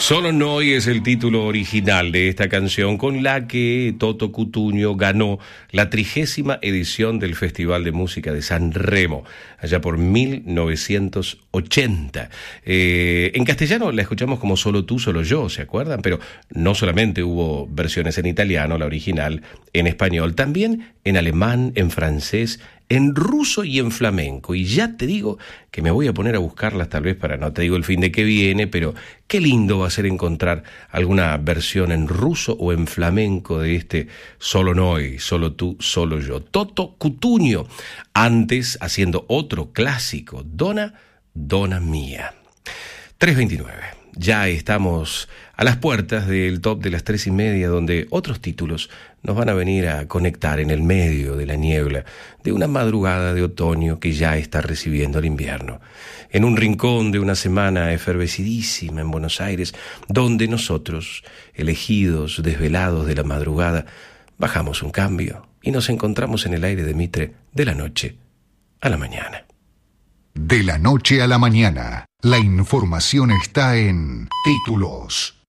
Solo Noi es el título original de esta canción con la que Toto Cutugno ganó la 30ª edición del Festival de Música de San Remo, allá por 1980. En castellano la escuchamos como Solo tú, solo yo, ¿se acuerdan? Pero no solamente hubo versiones en italiano, la original, en español, también en alemán, en francés, en ruso y en flamenco. Y ya te digo que me voy a poner a buscarlas tal vez para, no te digo el fin de que viene, pero qué lindo va a ser encontrar alguna versión en ruso o en flamenco de este Solo Noi, Solo tú, solo yo. Toto Cutugno, antes haciendo otro clásico, Donna, Donna Mía. 3:29. Ya estamos a las puertas del top de las 3:30, donde otros títulos nos van a venir a conectar en el medio de la niebla de una madrugada de otoño que ya está recibiendo el invierno. En un rincón de una semana efervecidísima en Buenos Aires, donde nosotros, elegidos, desvelados de la madrugada, bajamos un cambio y nos encontramos en el aire de Mitre de la noche a la mañana. De la noche a la mañana, la información está en Títulos.